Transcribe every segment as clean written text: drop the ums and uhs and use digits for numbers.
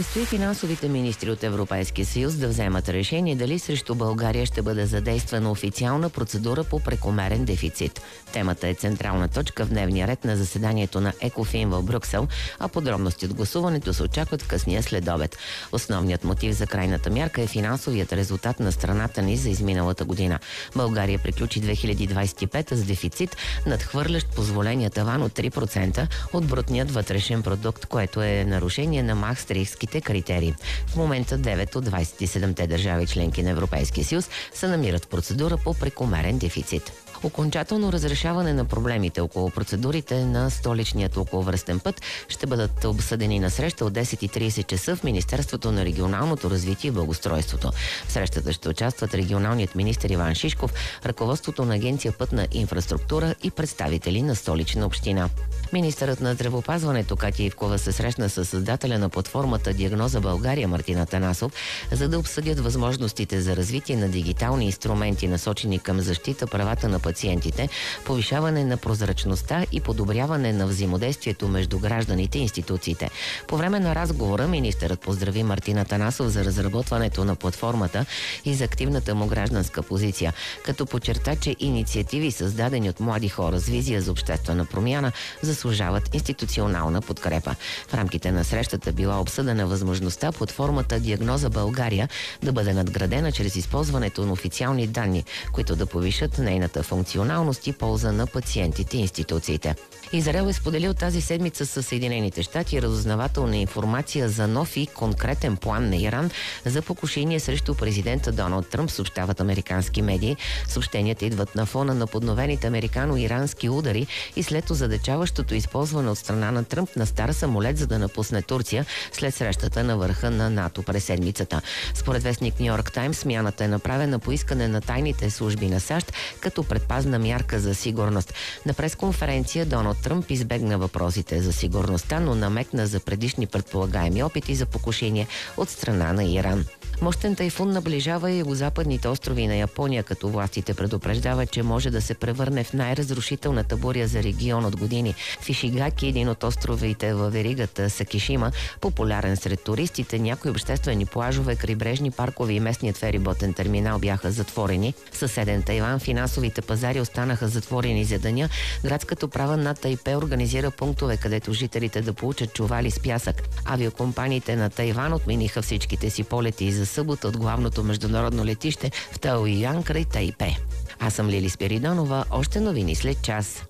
Предстои финансовите министри от Европейския съюз да вземат решение дали срещу България ще бъде задействана официална процедура по прекомерен дефицит. Темата е централна точка в дневния ред на заседанието на ЕКОФИН в Брюксел, а подробности от гласуването се очакват късния следобед. Основният мотив за крайната мярка е финансовият резултат на страната ни за изминалата година. България приключи 2025 с дефицит, надхвърлящ позволения таван от 3% от брутният вътрешен продукт, което е нарушение на Маастрихтските критерии. В момента 9 от 27-те държави членки на Европейския съюз се намират в процедура по прекомерен дефицит. Окончателно разрешаване на проблемите около процедурите на столичният околовръстен път ще бъдат обсъдени на среща от 10:30 часа в Министерството на регионалното развитие и благоустройството. В срещата ще участват регионалният министър Иван Шишков, ръководството на Агенция Пътна инфраструктура и представители на Столична община. Министърът на здравеопазването Катя Ивкова се срещна с създателя на платформата Диагноза България Мартин Атанасов, за да обсъдят възможностите за развитие на дигитални инструменти, насочени към защита правата на пациентите, повишаване на прозрачността и подобряване на взаимодействието между гражданите и институциите. По време на разговора министърът поздрави Мартин Атанасов за разработването на платформата и за активната му гражданска позиция, като подчерта, че инициативи, създадени от млади хора с визия за обществена промяна, заслужават институционална подкрепа. В рамките на срещата била обсъдена възможността платформата Диагноза България да бъде надградена чрез използването на официални данни, които да повишат нейната функционалност и полза на пациентите и институциите. Израел е споделил тази седмица с Съединените щати разузнавателна информация за нов и конкретен план на Иран за покушение срещу президента Доналд Тръмп, съобщават американски медии. Съобщенията идват на фона на подновените американо-ирански удари и след озадачаващото използване от страна на Тръмп на стар самолет, за да напусне Турция след срещата на върха на НАТО през седмицата. Според вестник Ню Йорк Таймс, смяната е направена по искане на тайните служби на САЩ като предпазна мярка за сигурност. На пресконференция Доналд Тръмп избегна въпросите за сигурността, но намекна за предишни предполагаеми опити за покушение от страна на Иран. Мощен тайфун наближава и югозападните острови на Япония, като властите предупреждават, че може да се превърне в най-разрушителната буря за регион от години. В Ишигаки, един от островите във веригата Сакишима, популярен сред туристите, някои обществени плажове, крайбрежни паркове и местният фериботен терминал бяха затворени. В съседен Тайван финансовите пазари останаха затворени за деня. Градската управа на Тайпе организира пунктове, където жителите да получат чували с пясък. Авиокомпаниите на Тайван отмениха всичките си полети за събота от главното международно летище в Таоюян край Тайпе. Аз съм Лили Спиридонова. Още новини след час.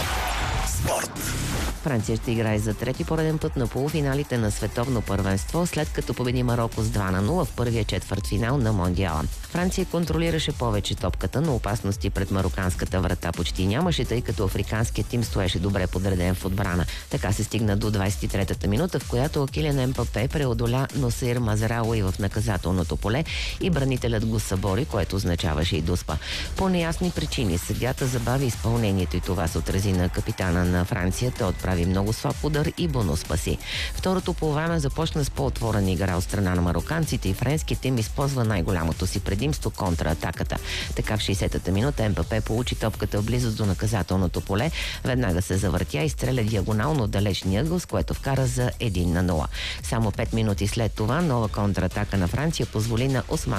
Спорт. Франция ще играе за трети пореден път на полуфиналите на световно първенство, след като победи Мароко с 2-0 в първия четвъртфинал на Мондиала. Франция контролираше повече топката, но опасности пред мароканската врата почти нямаше, тъй като африканският тим стоеше добре подреден в отбрана. Така се стигна до 23-та минута, в която Килиан Мбапе преодоля Носир Мазрауи в наказателното поле и бранителят го събори, което означаваше и дуспа. По неясни причини съдията забави изпълнението и това се отрази на капитана на Франция. Той отправи много слаб удар и бонус спаси. Второто полувреме започна с по-отворена игра от страна на мароканците и френският тим използва най-голямото си предимство контратаката. Така в 60-та минута Мбапе получи топката в близост до наказателното поле, веднага се завъртя и стреля диагонално в далечния ъгъл, с което вкара за 1-0. Само 5 минути след това нова контратака на Франция позволи на Осман